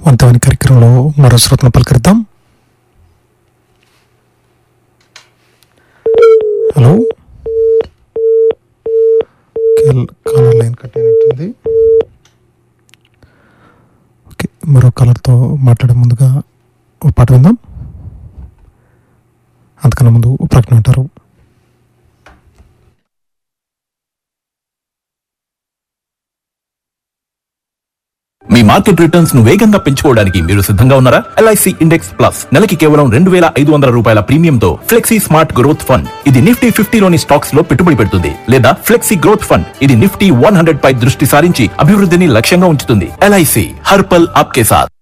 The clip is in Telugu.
వంతమైన కార్యక్రమంలో మరో శ్రోతను పలకరిద్దాం. హలో, కాలర్ లైన్ కట్ అయినట్టుంది. ఓకే, మరో కాలర్తో మాట్లాడే ముందుగా ఓ పాట విందాం. అంతకన్నా ముందు ప్రకటన అంటారు. మీ మార్కెట్ రిటర్న్స్ ను వేగంగా పెంచుకోవడానికి మీరు సిద్ధంగా ఉన్నారా? LIC ఇండెక్స్ ప్లస్ నెలకి కేవలం 2,500 రూపాయల ప్రీమియంతో ఫ్లెక్సీ స్మార్ట్ గ్రోత్ ఫండ్. ఇది నిఫ్టీ 50లోని స్టాక్స్ లో పెట్టుబడి పెడుతుంది. లేదా ఫ్లెక్సీ గ్రోత్ ఫండ్, ఇది నిఫ్టీ 100 పై దృష్టి సారించి అభివృద్ధిని లక్ష్యంగా ఉంచుతుంది. LIC హర్ పల్ ఆప్కే సాథ్.